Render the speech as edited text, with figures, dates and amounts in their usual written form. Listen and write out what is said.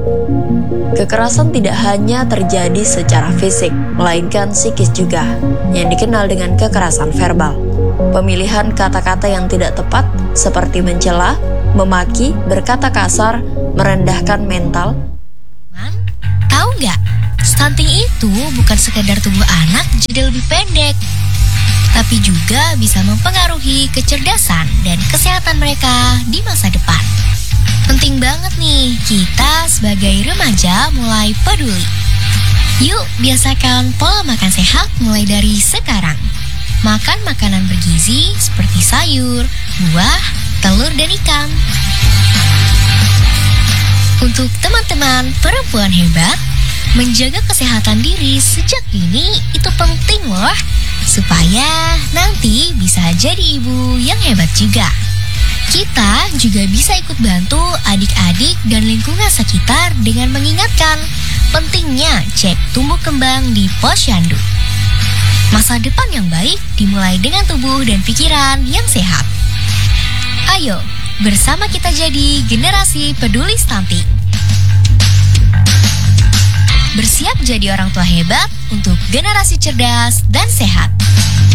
Kekerasan tidak hanya terjadi secara fisik, melainkan psikis juga, yang dikenal dengan kekerasan verbal. Pemilihan kata-kata yang tidak tepat, seperti mencela, memaki, berkata kasar, merendahkan mental. Tahu nggak? Stunting itu bukan sekedar tubuh anak jadi lebih pendek, tapi juga bisa mempengaruhi kecerdasan dan kesehatan mereka di masa depan. Penting banget nih kita sebagai remaja mulai peduli. Yuk biasakan pola makan sehat mulai dari sekarang. Makan makanan bergizi seperti sayur, buah, telur, dan ikan. Untuk teman-teman perempuan hebat, menjaga kesehatan diri sejak dini itu penting loh, supaya nanti bisa jadi ibu yang hebat juga. Kita juga bisa ikut bantu adik-adik dan lingkungan sekitar dengan mengingatkan pentingnya cek tumbuh kembang di posyandu. Masa depan yang baik dimulai dengan tubuh dan pikiran yang sehat. Ayo, bersama kita jadi generasi peduli stunting. Bersiap jadi orang tua hebat untuk generasi cerdas dan sehat.